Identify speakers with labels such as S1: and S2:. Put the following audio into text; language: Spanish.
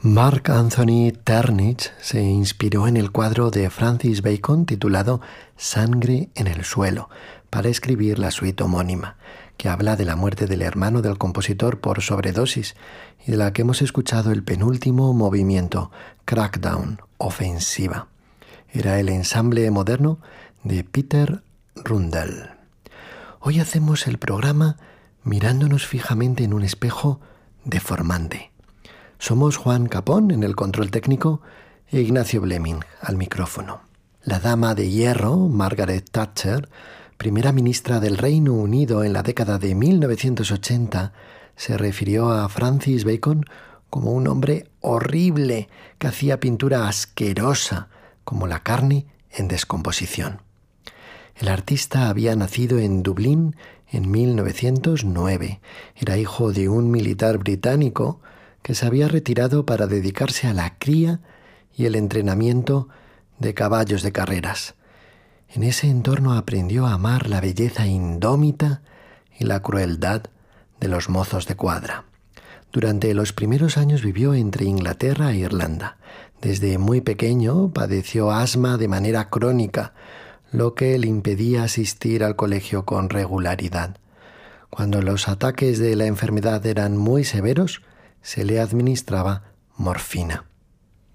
S1: Mark Anthony Ternich se inspiró en el cuadro de Francis Bacon titulado Sangre en el suelo para escribir la suite homónima, que habla de la muerte del hermano del compositor por sobredosis y de la que hemos escuchado el penúltimo movimiento, Crackdown, ofensiva. Era el ensamble moderno de Peter Rundell. Hoy hacemos el programa mirándonos fijamente en un espejo deformante. Somos Juan Capón en el control técnico e Ignacio Bleming al micrófono. La dama de hierro, Margaret Thatcher, primera ministra del Reino Unido en la década de 1980, se refirió a Francis Bacon como un hombre horrible que hacía pintura asquerosa, como la carne en descomposición. El artista había nacido en Dublín en 1909. Era hijo de un militar británico que se había retirado para dedicarse a la cría y el entrenamiento de caballos de carreras. En ese entorno aprendió a amar la belleza indómita y la crueldad de los mozos de cuadra. Durante los primeros años vivió entre Inglaterra e Irlanda. Desde muy pequeño padeció asma de manera crónica, lo que le impedía asistir al colegio con regularidad. Cuando los ataques de la enfermedad eran muy severos, se le administraba morfina.